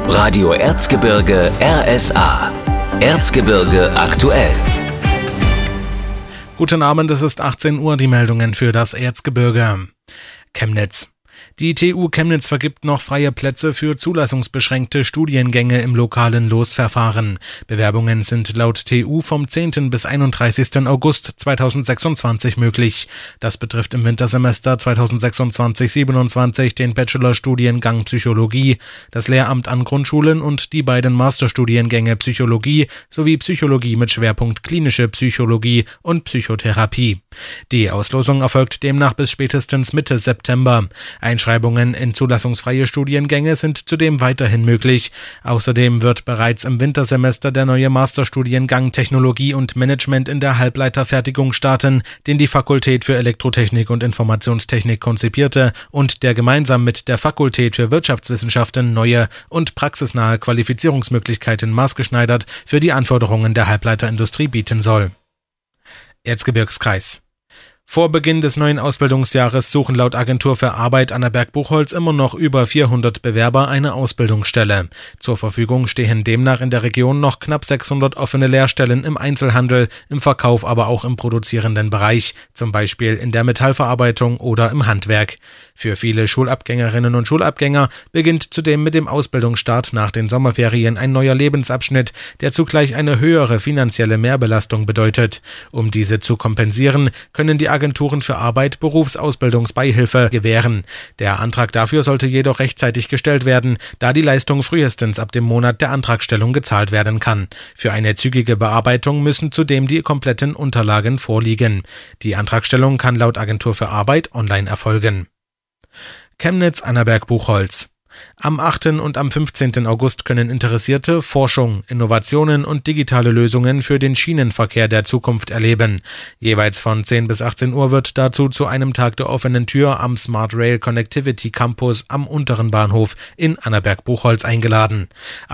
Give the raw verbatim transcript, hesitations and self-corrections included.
Radio Erzgebirge R S A. Erzgebirge aktuell. Guten Abend, es ist achtzehn Uhr, die Meldungen für das Erzgebirge. Chemnitz. Die T U Chemnitz vergibt noch freie Plätze für zulassungsbeschränkte Studiengänge im lokalen Losverfahren. Bewerbungen sind laut T U vom zehnten bis einunddreißigsten August zweitausendsechsundzwanzig möglich. Das betrifft im Wintersemester zweitausendsechsundzwanzig siebenundzwanzig den Bachelorstudiengang Psychologie, das Lehramt an Grundschulen und die beiden Masterstudiengänge Psychologie sowie Psychologie mit Schwerpunkt klinische Psychologie und Psychotherapie. Die Auslosung erfolgt demnach bis spätestens Mitte September. Einschreibungen in zulassungsfreie Studiengänge sind zudem weiterhin möglich. Außerdem wird bereits im Wintersemester der neue Masterstudiengang Technologie und Management in der Halbleiterfertigung starten, den die Fakultät für Elektrotechnik und Informationstechnik konzipierte und der gemeinsam mit der Fakultät für Wirtschaftswissenschaften neue und praxisnahe Qualifizierungsmöglichkeiten maßgeschneidert für die Anforderungen der Halbleiterindustrie bieten soll. Erzgebirgskreis. Vor Beginn des neuen Ausbildungsjahres suchen laut Agentur für Arbeit Annaberg-Buchholz immer noch über vierhundert Bewerber eine Ausbildungsstelle. Zur Verfügung stehen demnach in der Region noch knapp sechshundert offene Lehrstellen im Einzelhandel, im Verkauf, aber auch im produzierenden Bereich, zum Beispiel in der Metallverarbeitung oder im Handwerk. Für viele Schulabgängerinnen und Schulabgänger beginnt zudem mit dem Ausbildungsstart nach den Sommerferien ein neuer Lebensabschnitt, der zugleich eine höhere finanzielle Mehrbelastung bedeutet. Um diese zu kompensieren, können die Agenturen für Arbeit Berufsausbildungsbeihilfe gewähren. Der Antrag dafür sollte jedoch rechtzeitig gestellt werden, da die Leistung frühestens ab dem Monat der Antragstellung gezahlt werden kann. Für eine zügige Bearbeitung müssen zudem die kompletten Unterlagen vorliegen. Die Antragstellung kann laut Agentur für Arbeit online erfolgen. Chemnitz-Annaberg-Buchholz. Am achten und am fünfzehnten August können Interessierte Forschung, Innovationen und digitale Lösungen für den Schienenverkehr der Zukunft erleben. Jeweils von zehn bis achtzehn Uhr wird dazu zu einem Tag der offenen Tür am Smart Rail Connectivity Campus am unteren Bahnhof in Annaberg-Buchholz eingeladen.